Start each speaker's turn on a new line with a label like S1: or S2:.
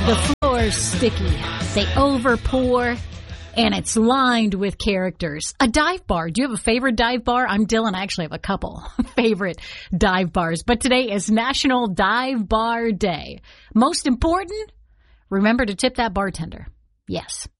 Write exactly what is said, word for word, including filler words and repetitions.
S1: The floor's sticky. They overpour, and it's lined with characters. A dive bar. Do you have a favorite dive bar? I'm Dylan. I actually have a couple favorite dive bars. But today is National Dive Bar Day. Most important, remember to tip that bartender. Yes.